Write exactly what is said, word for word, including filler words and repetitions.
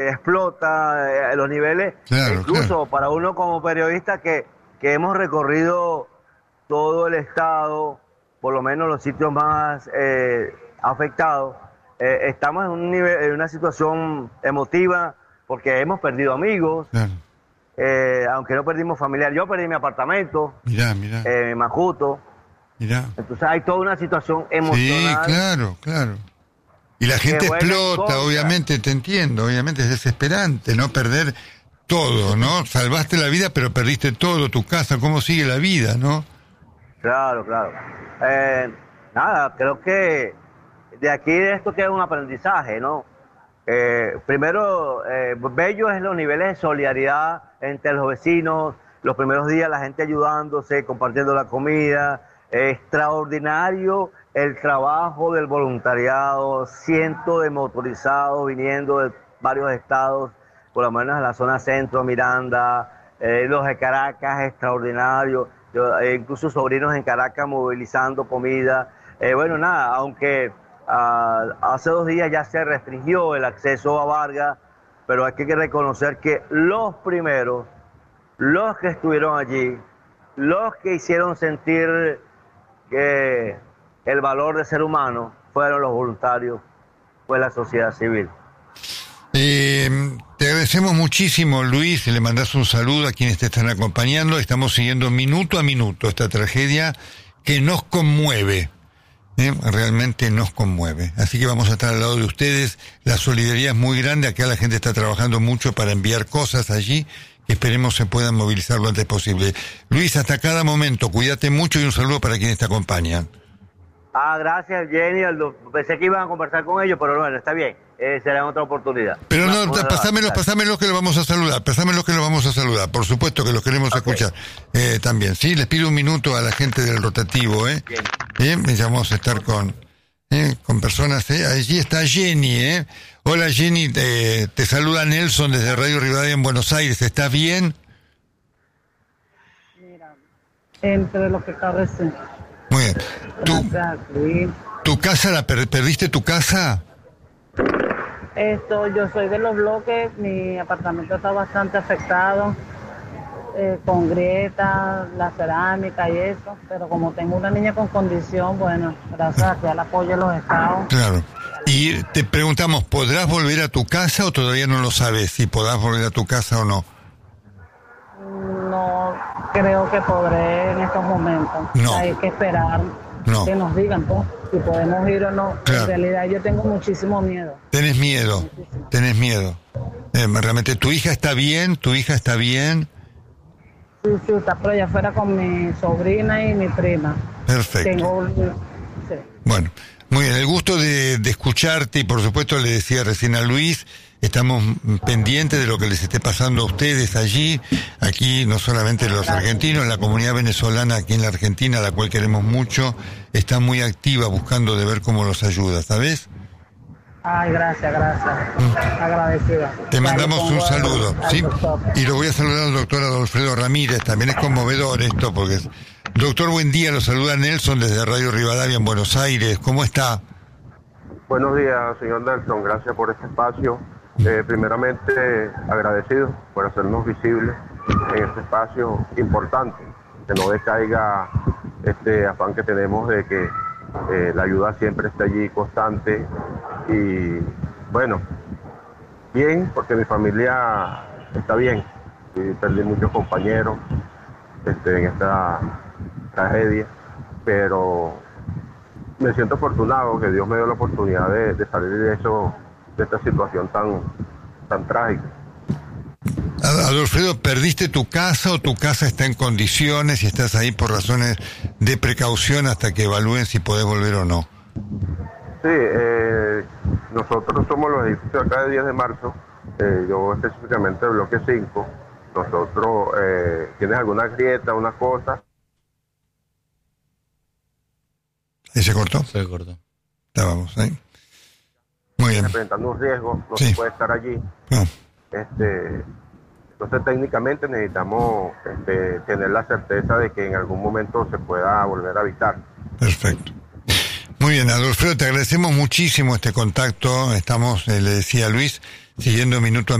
explota eh, los niveles, claro, incluso claro. para uno como periodista que, que hemos recorrido todo el estado, por lo menos los sitios más eh, afectados, eh, estamos en, un nivel, en una situación emotiva porque hemos perdido amigos, Claro. eh, aunque no perdimos familiares. Yo perdí mi apartamento, Mirá, mirá, eh, mi Macuto, mirá. entonces hay toda una situación Sí, emocional. claro, claro. Y la gente juega en explota, contra. obviamente, te entiendo, obviamente es desesperante, ¿no? Perder todo, ¿no? Salvaste la vida, pero perdiste todo, tu casa, ¿cómo sigue la vida, no? Claro, claro. Eh, nada, creo que de aquí de esto queda un aprendizaje, ¿no? Eh, primero, eh, bello es los niveles de solidaridad entre los vecinos, los primeros días la gente ayudándose, compartiendo la comida. Extraordinario el trabajo del voluntariado, cientos de motorizados viniendo de varios estados, por lo menos en la zona centro, Miranda, eh, los de Caracas, extraordinario. Yo, eh, incluso sobrinos en Caracas movilizando comida. Eh, bueno, nada, aunque ah, hace dos días ya se restringió el acceso a Vargas, pero hay que reconocer que los primeros, los que estuvieron allí, los que hicieron sentir que el valor de ser humano fueron los voluntarios, fue la sociedad civil. Eh, te agradecemos muchísimo, Luis, le mandás un saludo a quienes te están acompañando. Estamos siguiendo minuto a minuto esta tragedia que nos conmueve, ¿eh? Realmente nos conmueve. Así que vamos a estar al lado de ustedes. La solidaridad es muy grande, acá la gente está trabajando mucho para enviar cosas allí, que esperemos se puedan movilizar lo antes posible. Luis, hasta cada momento, cuídate mucho y un saludo para quienes te acompañan. Ah, gracias, Jenny. Pensé que iban a conversar con ellos, pero bueno, está bien. Eh, será en otra oportunidad. Pero una, no, una, pasámelos, pasámelos que los vamos a saludar, pasámelos que los vamos a saludar. Por supuesto que los queremos okay. escuchar eh, también. Sí, les pido un minuto a la gente del rotativo, ¿eh? Bien. ¿Eh? Ya vamos a estar con, eh, con personas, ¿eh? Allí está Jenny, ¿eh? Hola, Jenny, te, te saluda Nelson desde Radio Rivadavia en Buenos Aires. ¿Estás bien? Mira, entre lo que cabe, sí. Muy bien. ¿Tu, ¿Tu casa, la per- perdiste tu casa? Esto, yo soy de los bloques, mi apartamento está bastante afectado, eh, con grietas, la cerámica y eso, pero como tengo una niña con condición, bueno, gracias al apoyo de los estados. Claro. Y te preguntamos, ¿podrás volver a tu casa o todavía no lo sabes si podrás volver a tu casa o no? No creo que podré en estos momentos. No. Hay que esperar no. que nos digan, pues, si podemos ir o no. Claro. En realidad yo tengo muchísimo miedo. Tenés miedo, muchísimo. tenés miedo. Eh, realmente, ¿tu hija está bien? ¿Tu hija está bien? Sí, sí, está por allá afuera con mi sobrina y mi prima. Perfecto. Tengo, sí. Bueno, muy bien, el gusto de, de escucharte y por supuesto le decía recién a Luis, estamos pendientes de lo que les esté pasando a ustedes allí, aquí no solamente los argentinos, la comunidad venezolana aquí en la Argentina, a la cual queremos mucho, está muy activa buscando de ver cómo los ayuda, ¿sabes? Ay, gracias, gracias. Mm. Agradecida. Te mandamos un saludo, ¿sí? Y lo voy a saludar al doctor Adolfredo Ramírez, también es conmovedor esto, porque es... Doctor, buen día, lo saluda Nelson desde Radio Rivadavia en Buenos Aires, ¿cómo está? Buenos días, señor Nelson, gracias por este espacio. Eh, primeramente, agradecido por hacernos visibles en este espacio importante, que no decaiga este afán que tenemos de que eh, la ayuda siempre esté allí constante y bueno, bien, porque mi familia está bien, y perdí muchos compañeros este, en esta tragedia, pero me siento afortunado que Dios me dio la oportunidad de, de salir de eso, de esta situación tan, tan trágica. Adolfredo, ¿perdiste tu casa o tu casa está en condiciones y estás ahí por razones de precaución hasta que evalúen si podés volver o no? Sí, eh, nosotros somos los edificios acá de diez de marzo, eh, yo específicamente del bloque cinco, nosotros, eh, ¿tienes alguna grieta, una cosa? ¿Y se cortó? Se cortó. Estábamos ahí. Muy bien. Representando un riesgo, no sí. se puede estar allí. No. Este, entonces técnicamente necesitamos este, tener la certeza de que en algún momento se pueda volver a habitar. Perfecto. Muy bien, Adolfredo, te agradecemos muchísimo este contacto. Estamos, eh, le decía a Luis, siguiendo minuto a